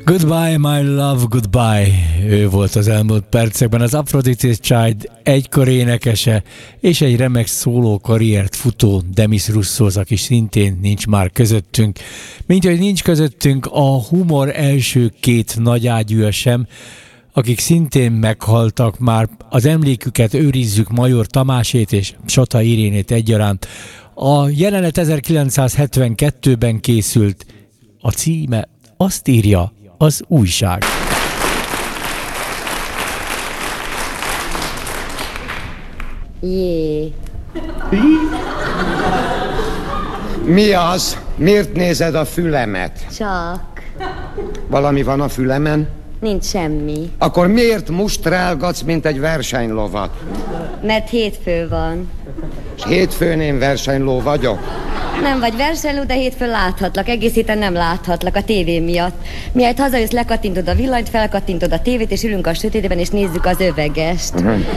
Goodbye, my love, goodbye. Ő volt az elmúlt percekben az Aphrodite Child egykor énekese, és egy remek szóló karriert futó Demis Roussos, aki szintén nincs már közöttünk. Mint hogy nincs közöttünk a humor első két nagyágyúja sem, akik szintén meghaltak már. Az emléküket őrizzük Major Tamásét és Sata Irénét egyaránt. A jelenet 1972-ben készült, a címe azt írja az újság. Jé. Mi az? Miért nézed a fülemet? Csak. Valami van a fülemen? Nincs semmi. Akkor miért mustrálgatsz, mint egy versenylovat? Mert hétfő van. És hétfőn én versenyló vagyok? Nem vagy versenyló, de hétfőn láthatlak. Egész héten nem láthatlak a tévé miatt. Mihelyt hazajössz, lekattintod a villanyt, felkattintod a tévét, és ülünk a sötétben, és nézzük az övegest.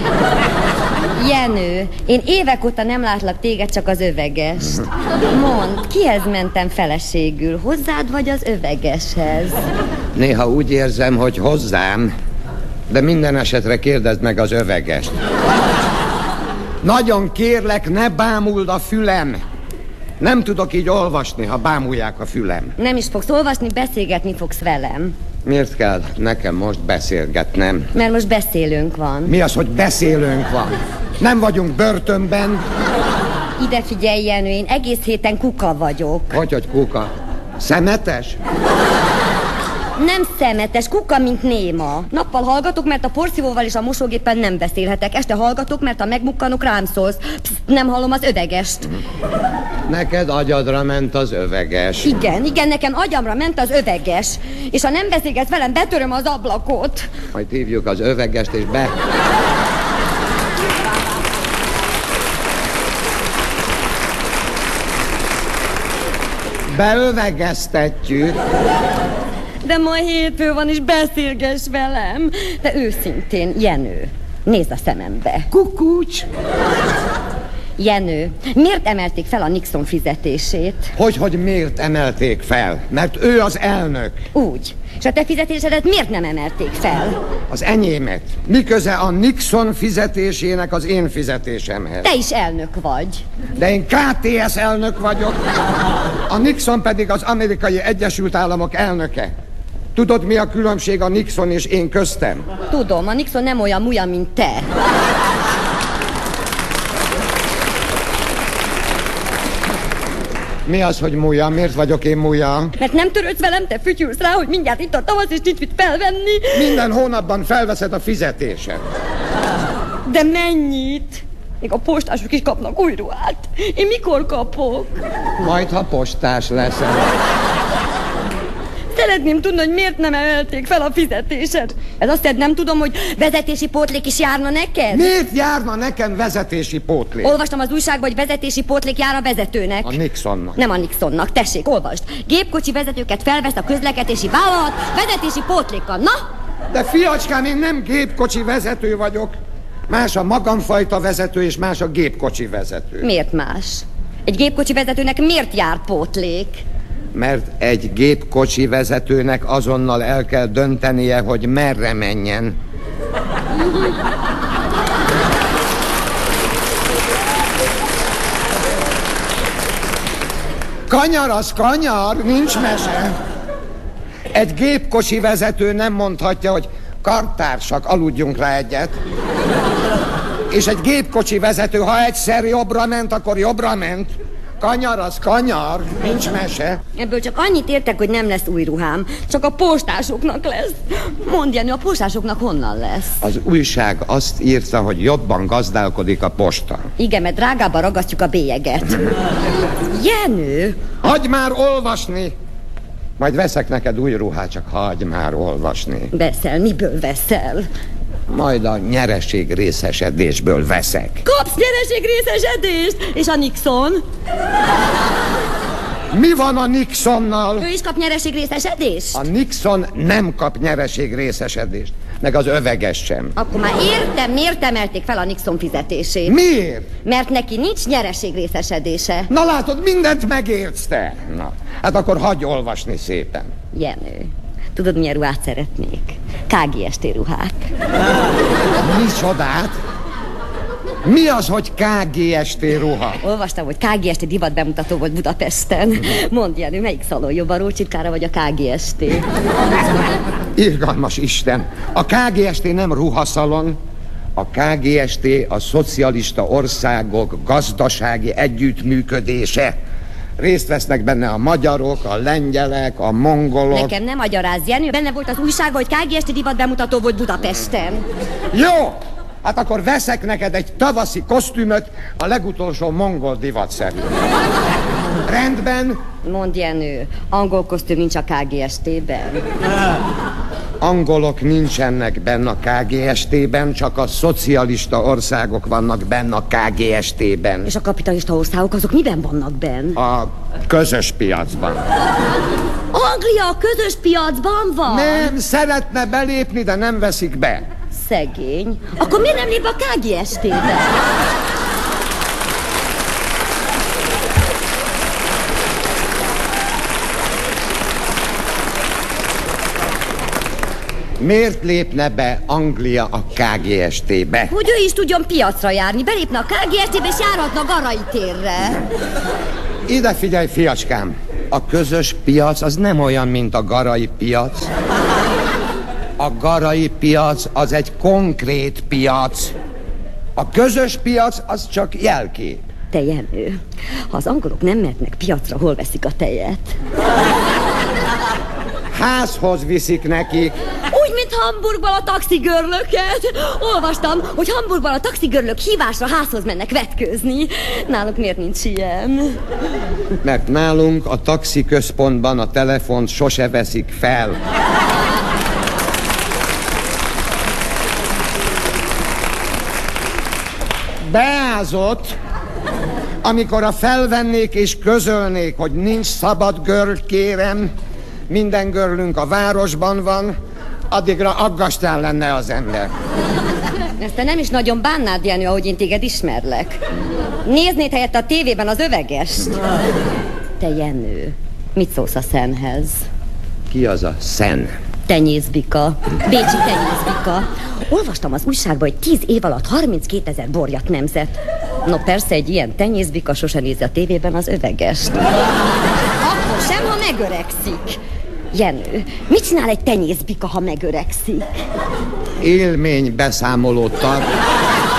Jenő, én évek óta nem látlak téged, csak az övegest. Mondd, kihez mentem feleségül? Hozzád vagy az övegeshez? Néha úgy érzem, hogy hozzám, de minden esetre kérdezd meg az övegest. Nagyon kérlek, ne bámuld a fülem. Nem tudok így olvasni, ha bámulják a fülem. Nem is fogsz olvasni, beszélgetni fogsz velem. Miért kell nekem most beszélgetnem? Mert most beszélőnk van. Mi az, hogy beszélőnk van? Nem vagyunk börtönben. Ide figyelj, Jenő, én egész héten kuka vagyok. Hogy kuka? Szemetes? Nem szemetes, kuka, mint néma. Nappal hallgatok, mert a porszívóval és a mosógéppen nem beszélhetek. Este hallgatok, mert ha megmukkanok, rám szólsz. Pszt, nem hallom az övegest. Neked agyadra ment az öveges. Igen, nekem agyamra ment az öveges. És ha nem beszélgetsz velem, betöröm az ablakot. Majd hívjuk az övegest és be... Beövegeztetjük. De ma hétfő van, és beszélgess velem. De őszintén, Jenő, nézd a szemembe. Kukucs! Jenő, miért emelték fel a Nixon fizetését? Hogy miért emelték fel? Mert ő az elnök. Úgy. És a te fizetésedet miért nem emelték fel? Az enyémet. Mi köze a Nixon fizetésének az én fizetésemhez? Te is elnök vagy. De én KTS elnök vagyok. A Nixon pedig az Amerikai Egyesült Államok elnöke. Tudod, mi a különbség a Nixon és én köztem? Tudom, a Nixon nem olyan múja, mint te. Mi az, hogy múja? Miért vagyok én múja? Mert nem törődsz velem, te fütyülsz rá, hogy mindjárt itt a tavasz, és nincs mit felvenni. Minden hónapban felveszed a fizetésed. De mennyit? Még a postások is kapnak új ruhát. Én mikor kapok? Majd, ha postás leszel. Szeretném tudni, hogy miért nem emelték fel a fizetésed. Ez azt jelenti, nem tudom, hogy vezetési pótlék is járna neked? Miért járna nekem vezetési pótlék? Olvastam az újságban, hogy vezetési pótlék jár a vezetőnek. A Nixonnak. Nem a Nixonnak, tessék, olvasd. Gépkocsi vezetőket felvesz a közlekedési vállalat vezetési pótlékkal. Na? De fiacskám, én nem gépkocsi vezető vagyok. Más a magamfajta vezető, és más a gépkocsi vezető. Miért más? Egy gépkocsi vezetőnek miért jár pótlék? Mert egy gépkocsi vezetőnek azonnal el kell döntenie, hogy merre menjen. Kanyar az kanyar, nincs mese. Egy gépkocsi vezető nem mondhatja, hogy kartársak, aludjunk rá egyet. És egy gépkocsi vezető, ha egyszer jobbra ment, akkor jobbra ment. Kanyar az kanyar, nincs mese. Ebből csak annyit értek, hogy nem lesz új ruhám. Csak a postásoknak lesz. Mondd, Jenő, a postásoknak honnan lesz? Az újság azt írta, hogy jobban gazdálkodik a posta. Igen, mert drágábban ragasztjuk a bélyeget. Jenő! Hagyj már olvasni! Majd veszek neked új ruhát, csak hagyj már olvasni. Veszel? Miből veszel? Majd a nyereség részesedésből veszek. Kapsz nyereség részesedést! És a Nixon? Mi van a Nixonnal? Ő is kap nyereség részesedést? A Nixon nem kap nyereség részesedést. Meg az öveges sem. Akkor már értem, miért emelték fel a Nixon fizetését. Miért? Mert neki nincs nyereség részesedése. Na látod, mindent megértsz te. Na, hát akkor hagyj olvasni szépen. Jenő, Tudod, milyen ruhát szeretnék? KGST ruhát. Micsodát? Mi az, hogy KGST ruha? Olvastam, hogy KGST divat bemutató volt Budapesten. Mondd, Jenő, melyik szalon jobb, a Rócsitkára vagy a KGST? Irgalmas Isten! A KGST nem ruhaszalon, a KGST a szocialista országok gazdasági együttműködése. Részt vesznek benne a magyarok, a lengyelek, a mongolok. Nekem nem magyarázz, Jenő, benne volt az újságban, hogy KGST divat bemutató volt Budapesten. Jó! Hát akkor veszek neked egy tavaszi kosztümöt, a legutolsó mongol divat szerint. Rendben? Mondd, Jenő, angol kosztüm nincs a KGST-ben. Angolok nincsenek benne a KGST-ben, csak a szocialista országok vannak benne a KGST-ben. És a kapitalista országok azok miben vannak benn? A közös piacban. Anglia a közös piacban van? Nem, szeretne belépni, de nem veszik be. Szegény. Akkor miért nem lép a KGST-be? Miért lépne be Anglia a KGST-be? Hogy ő is tudjon piacra járni, belépne a KGST-be és járhatna Garai térre. Ide figyelj, fiacskám! A közös piac az nem olyan, mint a garai piac. A garai piac az egy konkrét piac. A közös piac az csak jelkép. Te, Jenő, ha az angolok nem mehetnek piacra, hol veszik a tejet? Házhoz viszik nekik. Úgy, mint Hamburgban a taxigörlöket. Olvastam, hogy Hamburgban a taxigörlök hívásra házhoz mennek vetkőzni. Náluk miért nincs ilyen? Mert nálunk a taxi központban a telefont sose veszik fel. Beázott, amikor a felvennék és közölnék, hogy nincs szabad görl, kérem, minden görlünk a városban van, addigra aggasztán lenne az ember. Ezt te nem is nagyon bánnád, Jenő, ahogy én téged ismerlek. Néznéd helyett a tévében az Övegest. Te, Jenő, mit szólsz a Szenhez? Ki az a Szen? Tenyészbika. Bécsi tenyészbika. Olvastam az újságban, hogy 10 év alatt 32 000 borjat nemzett. No persze, egy ilyen tenyészbika sose nézi a tévében az Övegest. Akkor sem, ha megöregszik. Jenő, mit csinál egy tenyészbika, ha megöregszik? Élménybeszámolót tart.